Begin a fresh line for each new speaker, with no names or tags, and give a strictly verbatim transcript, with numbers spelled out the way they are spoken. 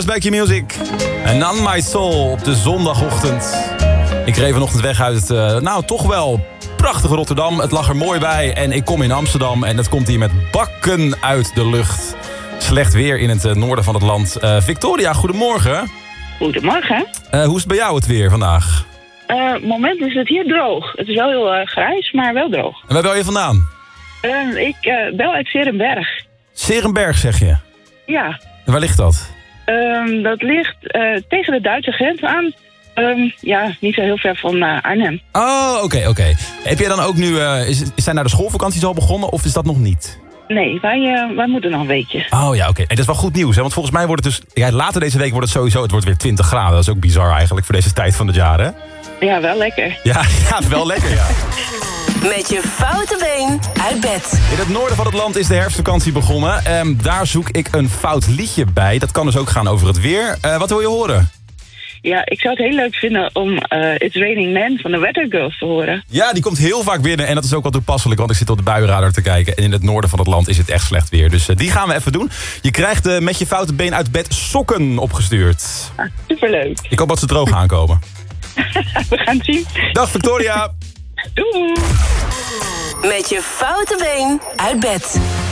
Stars bij Q-Music. En On My Soul op de zondagochtend. Ik reed vanochtend weg uit het, uh, nou toch wel prachtige Rotterdam. Het lag er mooi bij en ik kom in Amsterdam en het komt hier met bakken uit de lucht. Slecht weer in het uh, noorden van het land. Uh, Victoria, goedemorgen.
Goedemorgen.
Uh, hoe is het bij jou het weer vandaag?
Uh, op het moment is het hier droog. Het is wel heel uh, grijs, maar wel droog.
En waar bel je vandaan?
Uh, ik uh, bel uit Serenberg.
Serenberg zeg je?
Ja.
En waar ligt dat?
Um, dat ligt uh, tegen de Duitse grens aan. Um, ja, niet zo heel ver van uh, Arnhem.
Oh, oké, okay, oké. Okay. Heb jij dan ook nu... Uh, is, zijn nou de schoolvakanties al begonnen of is dat nog niet?
Nee, wij, uh, wij moeten nog een weekje.
Oh ja, oké. Okay. Dat is wel goed nieuws, hè? Want volgens mij wordt het dus... Ja, later deze week wordt het sowieso... Het wordt weer twintig graden. Dat is ook bizar eigenlijk voor deze tijd van het jaar, hè?
Ja, wel lekker.
Ja, ja wel lekker, ja.
Met je foute been uit bed.
In het noorden van het land is de herfstvakantie begonnen. Um, daar zoek ik een fout liedje bij. Dat kan dus ook gaan over het weer. Uh, wat wil je horen?
Ja, ik zou het heel leuk vinden om uh, It's Raining Men van de Weather Girls te horen.
Ja, die komt heel vaak binnen en dat is ook wel toepasselijk, want ik zit op de buienradar te kijken. En in het noorden van het land is het echt slecht weer. Dus uh, die gaan we even doen. Je krijgt uh, met je foute been uit bed sokken opgestuurd.
Ah, superleuk.
Ik hoop dat ze droog aankomen.
We gaan het zien.
Dag Victoria.
Doei.
Met je foute been uit bed.